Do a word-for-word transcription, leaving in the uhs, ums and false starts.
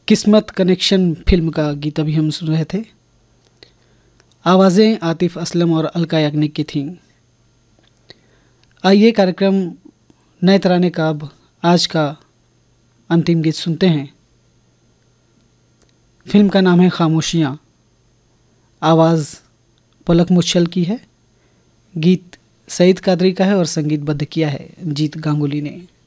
किस्मत connection film का गीत अभी हम सुन रहे थे। आवाज़ें आतिफ असलम और अलका याग्निक की थीं। आइए कार्यक्रम नए तराने का अब आज का अंतिम गीत सुनते हैं। फिल्म का नाम है खामोशियाँ। आवाज़ पलक मुच्छल की है, गीत सईद कादरी का है और संगीतबद्ध किया है जीत गांगुली ने।